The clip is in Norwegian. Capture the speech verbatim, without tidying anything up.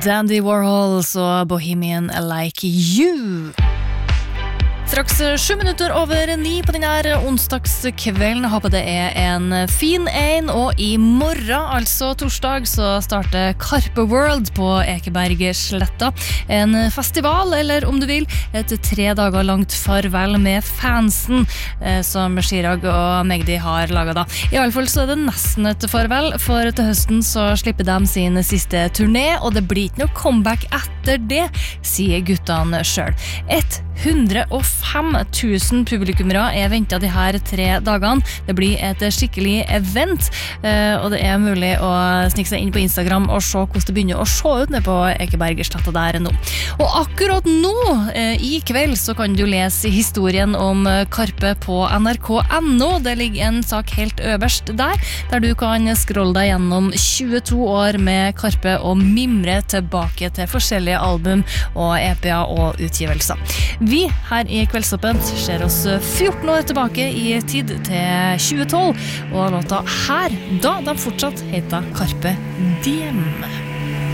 Dandy Warhol og Bohemian Like You. Straks sju minutter over ni på denne onsdagskvelden. Håper det er en fin en, og i morgen, altså torsdag, så starter Karpe World på Ekebergsletta. En festival, eller om du vil, et tre dager langt farvel med fansen, eh, som Chirag og Magdi har laget da. I alle fall så er det nesten et farvel, for til høsten så slipper de sin siste turné, og det blir ikke noe comeback etter det, sier guttene selv. hundre og fem tusen publikummere er ventet de her tre dagene. Det blir et skikkelig event, og det er mulig å snikke seg inn på Instagram og se hvordan det begynner å se ut nede på Ekebergsletta der nå. Og akkurat nå, i kveld, så kan du lese historien om Karpe på N R K punktum N O. Det ligger en sak helt øverst der, der du kan scrolle deg gjennom tjueto år med Karpe og mimre tilbake til forskjellige album og E P-er og utgivelser. Vi her i Kveldstoppen ser oss fjorten år tilbake i tid til tjue tolv, og låta her, da de fortsatt heter Carpe Diem.